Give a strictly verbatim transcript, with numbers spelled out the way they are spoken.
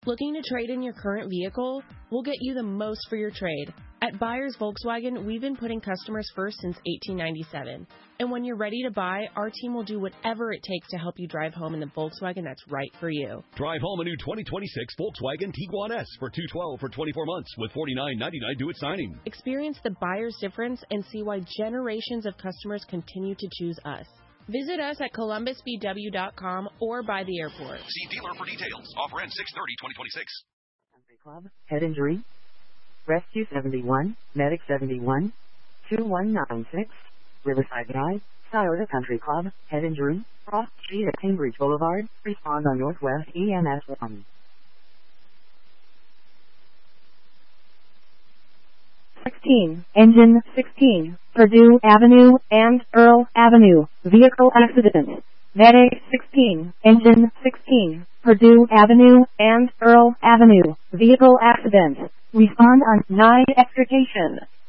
Looking to trade in your current vehicle? We'll get you the most for your trade. At Buyers Volkswagen, we've been putting customers first since eighteen ninety-seven. And when you're ready to buy, our team will do whatever it takes to help you drive home in the Volkswagen that's right for you. Drive home a new twenty twenty-six Volkswagen Tiguan S for two hundred twelve dollars for twenty-four months with forty-nine ninety-nine due at signing. Experience the buyer's difference and see why generations of customers continue to choose us. Visit us at columbus b w dot com or by the airport. See dealer for details. Offer ends six thirty twenty twenty-six. Country Club, head injury. Rescue seventy-one, Medic seventy-one, two one nine six, Riverside Drive, Scioto Country Club, head injury, Cross Street at Cambridge Boulevard, respond on Northwest E M S one. sixteen, engine sixteen, Purdue Avenue and Earl Avenue, vehicle accident. Medic sixteen, engine sixteen, Purdue Avenue and Earl Avenue, vehicle accident. Respond on nine extrication.